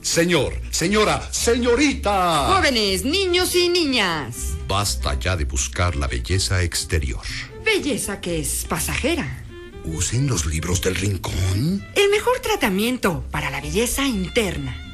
Señor, señora, señorita. Jóvenes, niños y niñas. Basta ya de buscar la belleza exterior. Belleza que es pasajera. Usen los libros del rincón. El mejor tratamiento para la belleza interna.